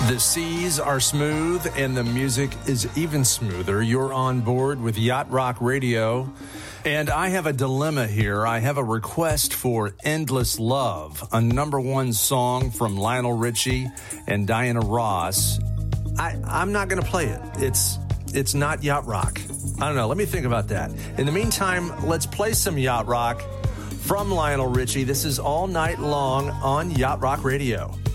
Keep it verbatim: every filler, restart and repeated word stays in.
The seas are smooth and the music is even smoother. You're on board with Yacht Rock Radio. And I have a dilemma here. I have a request for Endless Love, a number one song from Lionel Richie and Diana Ross. I, I'm not going to play it. It's it's not Yacht Rock. I don't know. Let me think about that. In the meantime, let's play some Yacht Rock from Lionel Richie. This is All Night Long on Yacht Rock Radio.